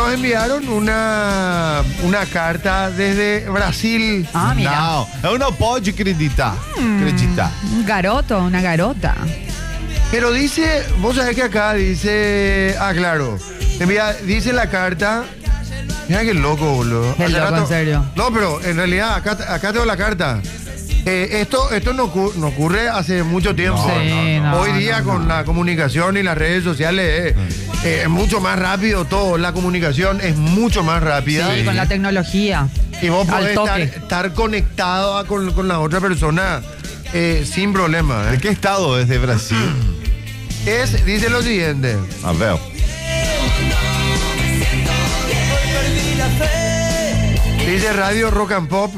nos enviaron una carta desde Brasil. Ah, mira. Não, eu não pode acreditar. Acreditar. Un garoto, una garota. Pero dice, vos sabés que acá dice, claro, dice la carta, mira qué loco, boludo. Qué Hace loco, en serio. No, pero en realidad acá tengo la carta. Esto no ocurre hace mucho tiempo. Sí, no, Hoy día con la comunicación y las redes sociales es mucho más rápido todo. La comunicación es mucho más rápida. Sí, con la tecnología. Y vos Al podés toque. estar conectado con la otra persona sin problema. ¿De qué estado es de Brasil? Dice lo siguiente. A ver. Dice Radio Rock and Pop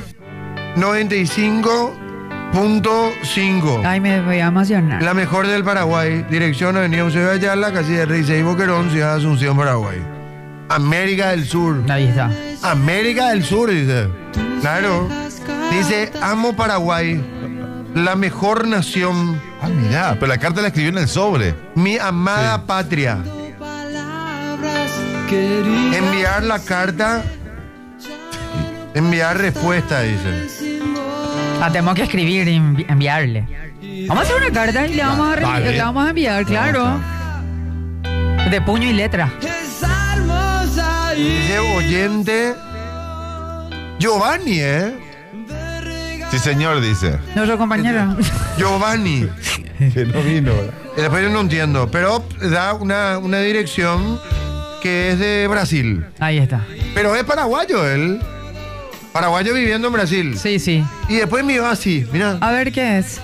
95.5. Ay, me voy a emocionar. La mejor del Paraguay. Dirección Avenida Eusebio de Ayala, casilla de 16 Boquerón, Ciudad de Asunción, Paraguay. América del Sur. Ahí está. América del Sur, dice. Claro. Dice, amo Paraguay. La mejor nación. Ah, mirá, pero la carta la escribió en el sobre. Mi amada patria. Enviar la carta. Enviar respuesta, dice. Tenemos que escribir y enviarle. Vamos a hacer una carta y le vamos a, Vale. le vamos a enviar, claro. De puño y letra. Dice oyente. Giovanni, Sí, señor, dice. Nuestro compañero. Giovanni. Que no vino. Después yo no entiendo, pero da una dirección que es de Brasil. Ahí está. Pero es paraguayo él. Paraguayo viviendo en Brasil. Sí, sí. Y después me iba así, mira. A ver qué es.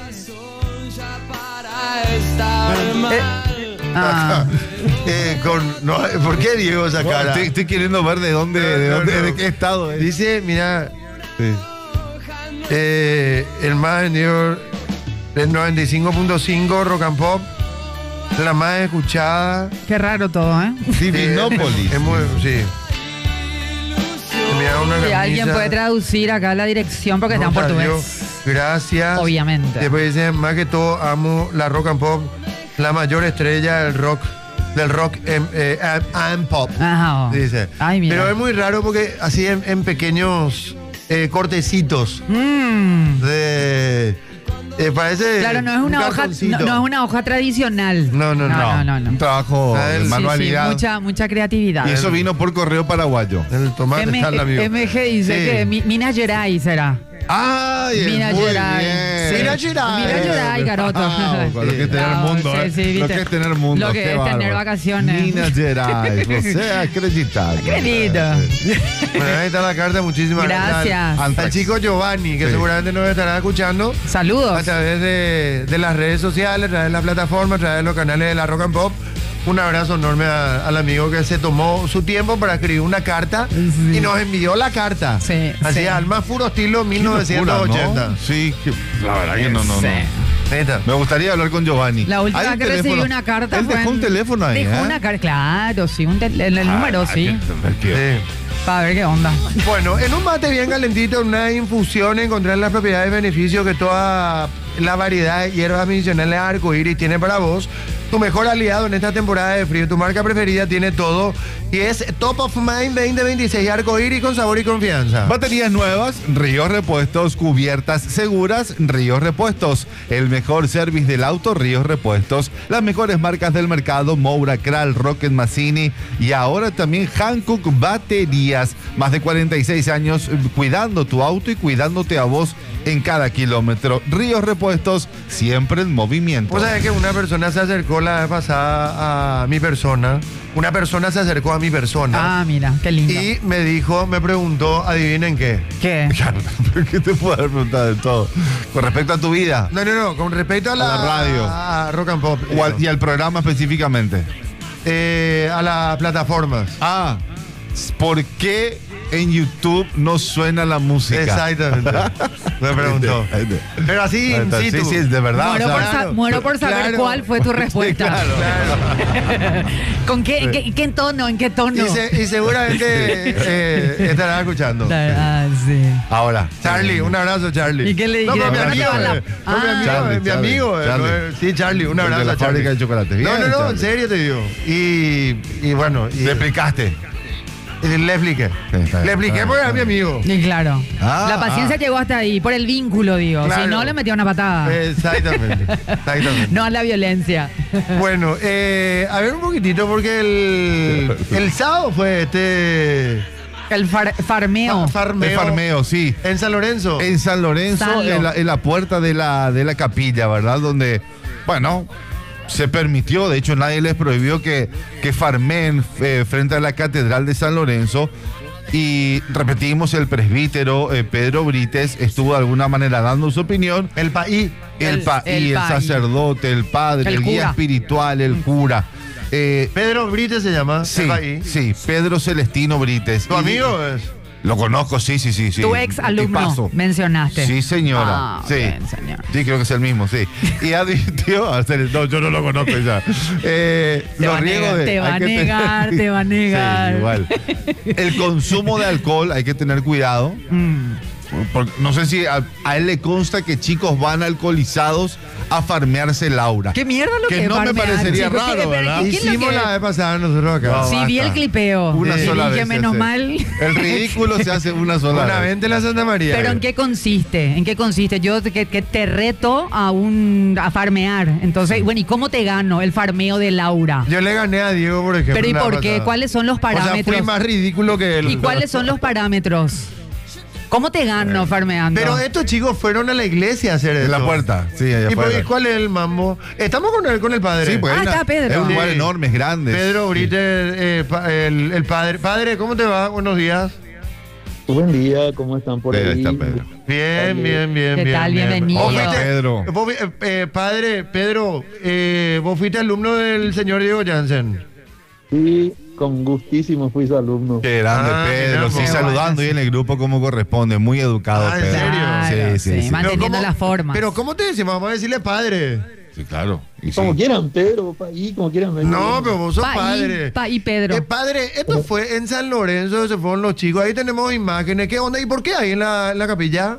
¿Por qué Diego esa cara? Estoy queriendo ver de dónde, No. de qué estado es. Dice, mira, Sí. el más vendido del 95.5 Rock and Pop, la más escuchada. Qué raro todo, ¿eh? Divinópolis. Es muy, sí. Mira, una Si alguien camisa. puede traducir acá la dirección porque está en Nota, portugués. Dios, gracias. Obviamente. Después dice, más que todo amo la Rock and Pop, la mayor estrella del rock and pop. Ajá. Dice. Ay, mira. Pero es muy raro porque así en pequeños cortecitos de parece Claro, no es un una hoja, cartoncito. no es una hoja tradicional. No. Un trabajo Ah, de sí, sí, manualidad. Mucha creatividad. Y eso vino por correo paraguayo. El tomate está al amigo. MG dice Sí. que Minas Gerais será. ¡Ay! Minas muy Gerais. bien. Sí. Minas Gerais. Minas Gerais, garoto. Ah, lo que es tener No, mundo, sí, ¿eh? sí, Lo viste. que es tener mundo. Lo que qué es tener bárbaro. vacaciones. Minas Gerais. Você acreditado. Querido. Bueno, ahí está la carta, muchísimas Gracias. Al chico Giovanni, que Sí. seguramente nos estará escuchando a Saludos. través de las redes sociales, a través de la plataforma, a través de los canales de la Rock and Pop. Un abrazo enorme al amigo que se tomó su tiempo para escribir una carta y nos envió la carta. Sí, Así sí. al más puro estilo Locura, 1980. ¿no? Sí, la verdad que no. Sí. Neta. Me gustaría hablar con Giovanni. La última Hay un que recibí teléfono. una carta Él fue dejó un teléfono ahí, Dejó ¿eh? una carta, claro, sí, el número, sí. Sí. Para ver qué onda. Bueno, en un mate bien calentito, en una infusión, encontrar las propiedades y beneficios que toda la variedad de hierbas medicinales arcoíris tiene para vos. Tu mejor aliado en esta temporada de frío. Tu marca preferida tiene todo y es Top of Mind 2026 arcoíris con sabor y confianza. Baterías nuevas, Ríos Repuestos, cubiertas seguras, Ríos Repuestos. El mejor service del auto, Ríos Repuestos. Las mejores marcas del mercado, Moura, Kral, Rocket, Massini y ahora también Hankook Baterías. Más de 46 años cuidando tu auto y cuidándote a vos en cada kilómetro. Ríos Repuestos, siempre en movimiento. Vos sabés que una persona se acercó la vez pasada a mi persona. Una persona se acercó a mi persona. Ah, mira, qué lindo. Y me preguntó, adivinen qué. ¿Qué? Claro, ¿qué te puedo haber preguntado de todo? Con respecto a tu vida No, con respecto a la radio. A Rock and Pop. y al programa específicamente. A las plataformas. Ah, ¿por qué en YouTube no suena la música? Exactamente. Me preguntó. Pero así in Sí, situ. sí, de verdad. Muero, o sea, por, claro, muero por saber claro. cuál fue tu respuesta. claro. ¿Con qué tono? ¿En qué tono? Y seguramente estará escuchando. Ah, sí. Ahora, Charlie, un abrazo, Charlie. ¿Y qué le No, dije? pero mi ¿Pero amigo, no te va la- no, mi amigo, Charlie, mi amigo. Charlie. Sí, Charlie, un El de abrazo la a Charlie. fábrica de chocolate. Bien, No, Charlie. en serio te digo. Y bueno. Le explicaste. Le expliqué. Sí, está bien. Le expliqué porque era mi amigo. Y claro. Ah, La paciencia llegó hasta ahí, por el vínculo, digo. Claro. Si no, le metía una patada. Exactamente. Exactamente. No a la violencia. Bueno, a ver un poquitito porque el sábado fue El farmeo. farmeo. El farmeo, sí. En San Lorenzo. En San Lorenzo, Sanlo. en la puerta de la capilla, ¿verdad? Donde, bueno, se permitió, de hecho nadie les prohibió que farmeen frente a la Catedral de San Lorenzo. Y repetimos, el presbítero Pedro Brites estuvo de alguna manera dando su opinión. El país. El país. sacerdote, el padre, El el guía cura. espiritual, el cura. Pedro Brites se llama. Sí, El país. sí, Pedro Celestino Brites. ¿Tu Y- amigo es? Lo conozco, sí. Tu ex alumno Tipazo. mencionaste. Sí, señora. Ah, sí. bien, señor. Sí, creo que es el mismo, sí. Y advirtió, no, yo no lo conozco ya. Los riesgos de. Te va hay a que negar, tener- te va a negar. Sí, igual. El consumo de alcohol hay que tener cuidado. No sé si a él le consta que chicos van alcoholizados a farmearse Laura. ¿Qué mierda lo que Que es no me farmear, parecería chicos? raro, Pero, ¿verdad? ¿qué es lo Hicimos que- la vez pasada nosotros acá. No, Sí, vi basta. el clipeo. Una Y sola dije, vez. menos se hace. mal. El ridículo se hace una sola Una vez. vez en la Santa María. Pero ¿en qué consiste? ¿En qué consiste? Yo que te reto a farmear. Entonces, bueno, ¿y cómo te gano el farmeo de Laura? Yo le gané a Diego, por ejemplo. Pero ¿y la por vez qué? pasada. ¿Cuáles son los O sea, parámetros? fui más ridículo que él. ¿Y cuáles son los parámetros? ¿Cómo te gano farmeando? Pero estos chicos fueron a la iglesia a hacer eso. En la puerta, sí, allá ¿Y, afuera. cuál es el mambo? Estamos con el padre. Sí, pues Ah, hay está Pedro. Es un lugar Sí. enorme, es grande. Pedro Brites, el padre. Padre, ¿cómo te va? Buenos días. Buen día, ¿cómo están por Ahí ahí? está Pedro. Bien, bien, bien. ¿Qué bien, tal? bien. Bienvenido. Vos Hola, fuiste- Pedro. vos padre, Pedro, vos fuiste alumno del señor Diego Jansen. Sí, con gustísimo fui su alumno. Qué grande, Ah, Pedro. mirá, Sí, qué saludando bueno, y en el grupo como corresponde. Muy educado, Ah, ¿en Pedro. serio? Claro, Sí, sí, sí. Manteniendo ¿cómo- las formas. Pero ¿cómo te decimos? Vamos a decirle padre. Sí, claro. Y sí. Como quieran, Pedro, país, como quieran. No, pero vos sos Pa' y- padre. pa' y Pedro. Padre, esto fue en San Lorenzo, se fueron los chicos. Ahí tenemos imágenes. ¿Qué onda? ¿Y por qué ahí en la capilla?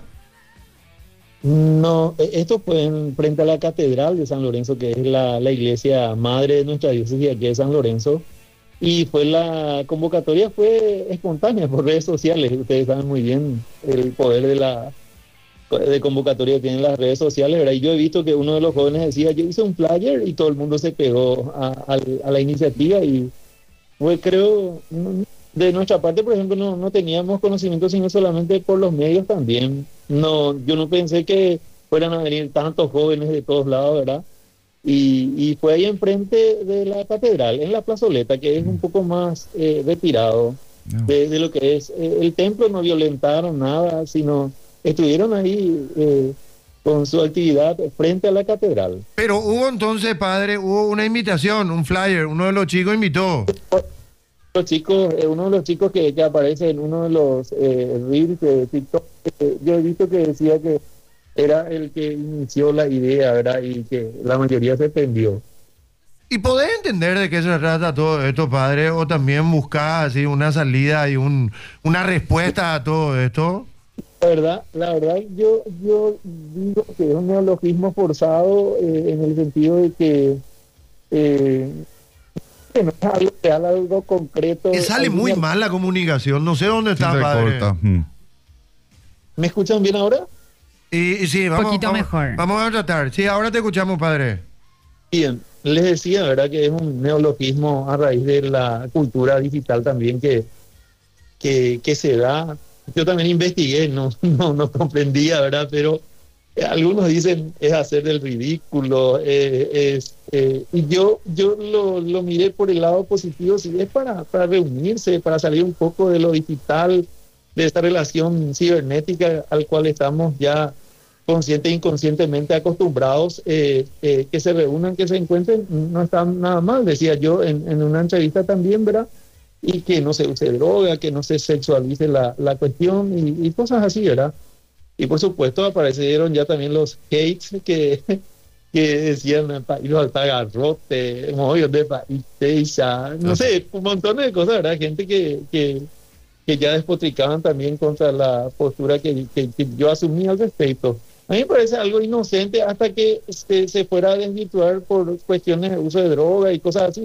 No, esto fue frente a la Catedral de San Lorenzo, que es la iglesia madre de nuestra diócesis aquí de San Lorenzo. Y la convocatoria fue espontánea por redes sociales. Ustedes saben muy bien el poder de convocatoria que tienen las redes sociales, ¿verdad? Y yo he visto que uno de los jóvenes decía, yo hice un flyer y todo el mundo se pegó a la iniciativa y fue, creo, de nuestra parte, por ejemplo, no teníamos conocimiento, sino solamente por los medios también. No, yo no pensé que fueran a venir tantos jóvenes de todos lados, ¿verdad? Y fue ahí enfrente de la catedral, en la plazoleta, que es un poco más retirado de lo que es el templo. No violentaron nada, sino estuvieron ahí con su actividad frente a la catedral. Pero hubo entonces, padre, hubo una invitación, un flyer. Uno de los chicos invitó. Uno de los chicos que aparece en uno de los reels de TikTok, yo he visto que decía que era el que inició la idea, ¿verdad? Y que la mayoría se prendió. ¿Y podés entender de qué se trata todo esto, padre? ¿O también buscar así una salida y una respuesta a todo esto? La verdad, yo digo que es un neologismo forzado en el sentido de que no es algo real, algo concreto. Que sale muy mal la comunicación. No sé dónde está, Se padre. recorta. ¿Me escuchan bien ahora? Y sí, vamos, Poquito vamos, mejor. vamos a tratar. Sí, ahora te escuchamos, padre. Bien, les decía, ¿verdad? Que es un neologismo a raíz de la cultura digital también que se da. Yo también investigué, no comprendía, ¿verdad? Pero algunos dicen es hacer el ridículo, y yo lo miré por el lado positivo, si es para reunirse, para salir un poco de lo digital, de esta relación cibernética al cual estamos ya consciente e inconscientemente acostumbrados, que se reúnan, que se encuentren, no está nada mal, decía yo en una entrevista también, ¿verdad? Y que no se use droga, que no se sexualice la cuestión y cosas así, ¿verdad? Y por supuesto aparecieron ya también los hates que decían país altagarrote, movios de país, no sé, un montón de cosas, ¿verdad? Gente que ya despotricaban también contra la postura que yo asumí al respecto. A mí me parece algo inocente hasta que se fuera a desvirtuar por cuestiones de uso de droga y cosas así, ¿verdad?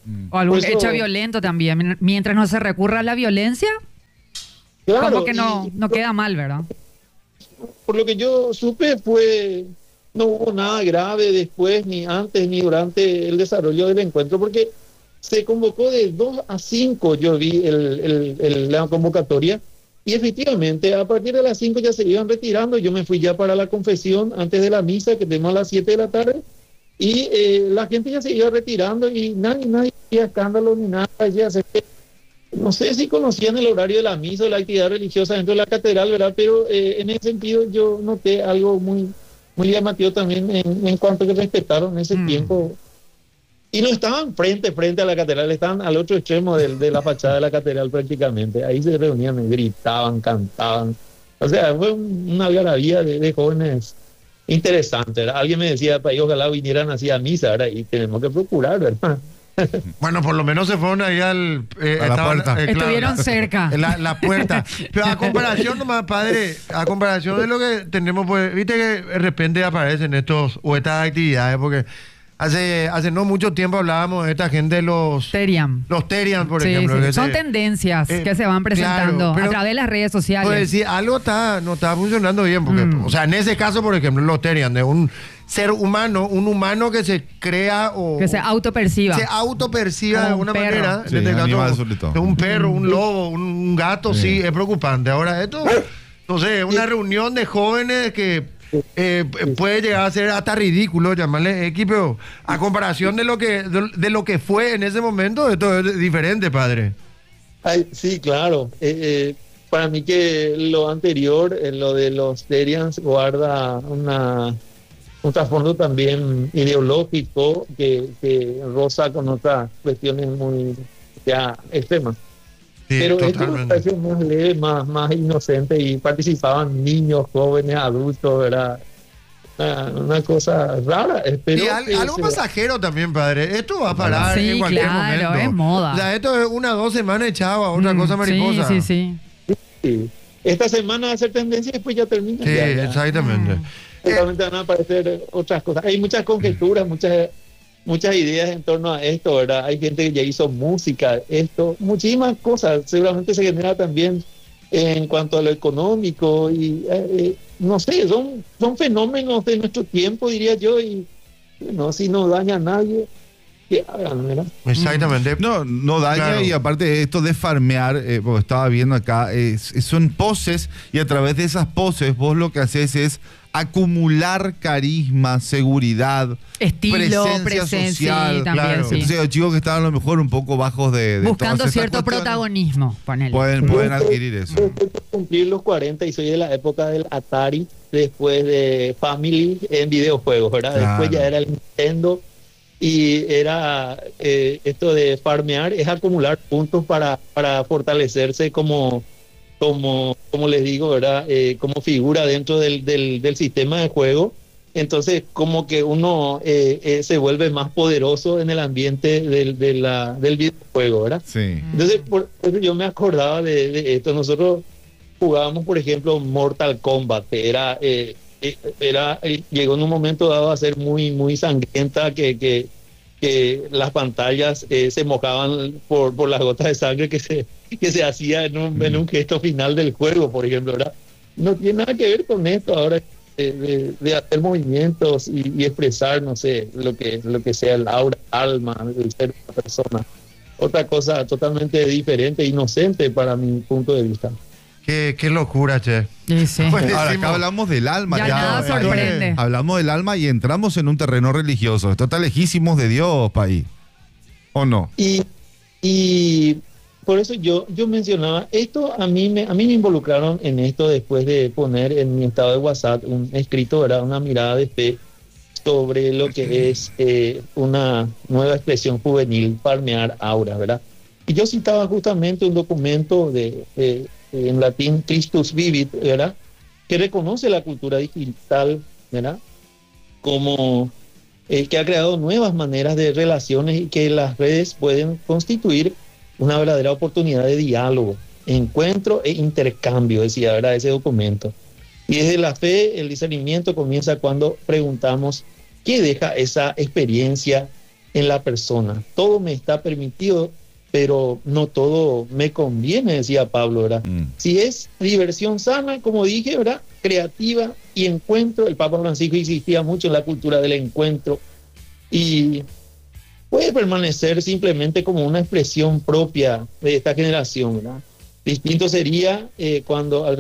O algún Por eso- hecho violento también. Mientras no se recurra a la violencia, Claro, como que no y- queda mal, ¿verdad? por lo que yo supe, no hubo nada grave después, ni antes, ni durante el desarrollo del encuentro, porque se convocó de 2 a 5, yo vi la convocatoria, y efectivamente a partir de las 5 ya se iban retirando. Yo me fui ya para la confesión antes de la misa, que tenemos a las 7 de la tarde, y la gente ya se iba retirando y nadie hacía escándalo ni nada. Ya no sé si conocían el horario de la misa o la actividad religiosa dentro de la catedral, ¿verdad? Pero en ese sentido yo noté algo muy llamativo también en cuanto a que respetaron ese tiempo. Y no estaban frente a la catedral, estaban al otro extremo de la fachada de la catedral prácticamente. Ahí se reunían, gritaban, cantaban. O sea, fue una algarabía de jóvenes interesante, ¿verdad? Alguien me decía, "Pa, y ojalá vinieran así a misa, ¿verdad? Y tenemos que procurar, ¿verdad?" Bueno, por lo menos se fueron ahí A la puerta. Estuvieron cerca. La puerta. Pero a comparación nomás, padre, a comparación de lo que tenemos, pues, viste que de repente aparecen estas actividades, porque hace no mucho tiempo hablábamos de esta gente de los Teriam. Terian, por Sí, ejemplo. sí. que Son se- tendencias que se van presentando claro, pero- a través de las redes sociales. Pues sí, algo no está funcionando bien, porque, o sea, en ese caso, por ejemplo, los Terian, de un ser humano, un humano que se crea o que se autoperciba. se autoperciba de Como un alguna perro. manera, Sí, en este animal caso, sobre todo. de un perro, un lobo, un gato, sí, Sí. es preocupante. Ahora, esto, no sé, una reunión de jóvenes que puede llegar a ser hasta ridículo llamarle X, pero a comparación de lo que fue en ese momento, esto es diferente, padre. Ay, sí, claro. Para mí que lo anterior, lo de los Terians, guarda un trasfondo también ideológico que roza con otras cuestiones muy ya extremas. Sí, Pero esto me totalmente. pareció más leve, más inocente, y participaban niños, jóvenes, adultos, ¿verdad? Una cosa rara. Espero Y que algo se- pasajero también, padre. Esto va a parar Sí, en cualquier claro, momento. es moda. O sea, esto es 1 o 2 semanas echado a otra cosa mariposa. Sí, sí, sí. Sí. Esta semana va a ser tendencia y después ya termina. Sí, ya. exactamente. Seguramente van a aparecer otras cosas. Hay muchas conjeturas, muchas ideas en torno a esto, ¿verdad? Hay gente que ya hizo música, muchísimas cosas. Seguramente se genera también en cuanto a lo económico y no sé, son fenómenos de nuestro tiempo, diría yo, y no, si no daña a nadie, que hagan, ¿verdad? Exactamente. No daña, Claro. y aparte esto de farmear, porque estaba viendo acá, son poses, y a través de esas poses vos lo que haces es acumular carisma, seguridad, Estilo, presencia, social. sí, también, claro. sí. Entonces los chicos que están a lo mejor un poco bajos de Buscando todas estas cierto cuestiones, protagonismo, ponele. pueden adquirir eso. Yo estoy por cumplir los 40 y soy de la época del Atari, después de Family en videojuegos, ¿verdad? Claro. Después ya era el Nintendo, y era esto de farmear, es acumular puntos para fortalecerse como les digo, ¿verdad? Como figura dentro del sistema de juego. Entonces, como que uno se vuelve más poderoso en el ambiente del videojuego, ¿verdad? Sí. Entonces, por eso yo me acordaba de esto. Nosotros jugábamos, por ejemplo, Mortal Kombat, que llegó en un momento dado a ser muy sangrienta, que las pantallas se mojaban por las gotas de sangre que se hacía en un gesto final del juego, por ejemplo, ¿verdad? No tiene nada que ver con esto ahora, de hacer movimientos y expresar, no sé, lo que sea el aura, alma, el ser de una persona. Otra cosa totalmente diferente, inocente para mi punto de vista. Qué locura, che. Sí, sí. Pues, Ahora, decimos- acá hablamos del alma. Ya nada sorprende. Hablamos del alma y entramos en un terreno religioso. Esto está lejísimos de Dios, país. ¿O no? Y por eso yo mencionaba esto. A mí me involucraron en esto después de poner en mi estado de WhatsApp un escrito, ¿verdad? Una mirada de fe sobre lo que es una nueva expresión juvenil, farmear aura, ¿verdad? Y yo citaba justamente un documento en latín, Christus Vivit, ¿verdad? Que reconoce la cultura digital, ¿verdad? Como que ha creado nuevas maneras de relaciones, y que las redes pueden constituir una verdadera oportunidad de diálogo, encuentro e intercambio, decía, ¿verdad? Ese documento. Y desde la fe, el discernimiento comienza cuando preguntamos qué deja esa experiencia en la persona. Todo me está permitido, pero no todo me conviene, decía Pablo, ¿verdad? Si es diversión sana, como dije, ¿verdad? Creativa y encuentro, el Papa Francisco insistía mucho en la cultura del encuentro y puede permanecer simplemente como una expresión propia de esta generación, ¿verdad? Distinto sería cuando al